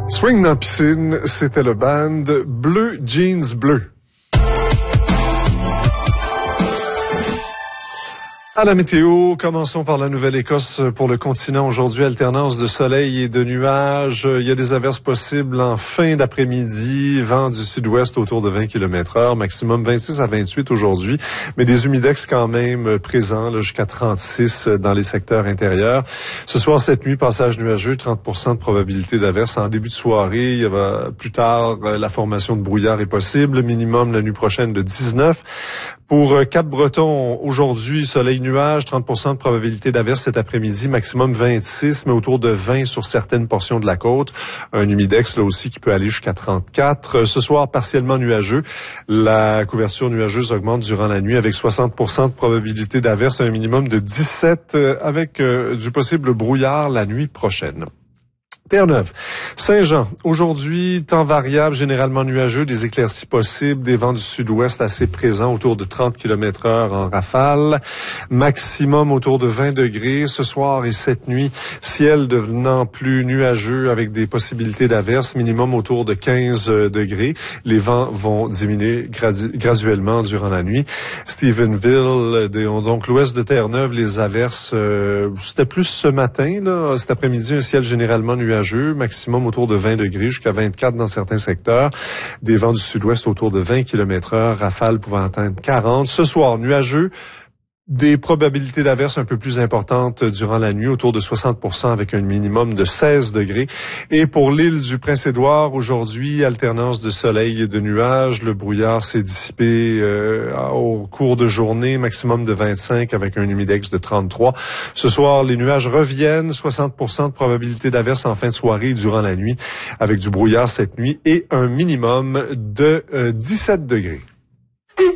Swing dans la piscine, c'était le band Bleu Jeans Bleu. À la météo, commençons par la Nouvelle-Écosse pour le continent. Aujourd'hui, alternance de soleil et de nuages. Il y a des averses possibles en fin d'après-midi. Vent du sud-ouest autour de 20 km/h. Maximum 26 à 28 aujourd'hui. Mais des humidex quand même présents, là, jusqu'à 36 dans les secteurs intérieurs. Ce soir, cette nuit, passage nuageux, 30% de probabilité d'averse. En début de soirée, il y va plus tard, la formation de brouillard est possible. Minimum la nuit prochaine de 19. Pour Cap-Breton, aujourd'hui, soleil-nuage, 30% de probabilité d'averse cet après-midi, maximum 26, mais autour de 20 sur certaines portions de la côte. Un humidex, là aussi, qui peut aller jusqu'à 34. Ce soir, partiellement nuageux. La couverture nuageuse augmente durant la nuit avec 60% de probabilité d'averse, un minimum de 17 avec du possible brouillard la nuit prochaine. Terre-Neuve. Saint-Jean. Aujourd'hui, temps variable, généralement nuageux, des éclaircies possibles, des vents du sud-ouest assez présents autour de 30 km/h en rafale. Maximum autour de 20 degrés. Ce soir et cette nuit, ciel devenant plus nuageux avec des possibilités d'averse, minimum autour de 15 degrés. Les vents vont diminuer graduellement durant la nuit. Stephenville, donc l'ouest de Terre-Neuve, les averses, c'était plus ce matin, là. Cet après-midi, un ciel généralement nuageux. Maximum autour de 20 degrés jusqu'à 24 dans certains secteurs. Des vents du sud-ouest autour de 20 km/h, rafales pouvant atteindre 40. Ce soir, nuageux. Des probabilités d'averse un peu plus importantes durant la nuit, autour de 60% avec un minimum de 16 degrés. Et pour l'île du Prince-Édouard, aujourd'hui, alternance de soleil et de nuages. Le brouillard s'est dissipé au cours de journée, maximum de 25 avec un humidex de 33. Ce soir, les nuages reviennent, 60% de probabilité d'averse en fin de soirée et durant la nuit, avec du brouillard cette nuit et un minimum de 17 degrés.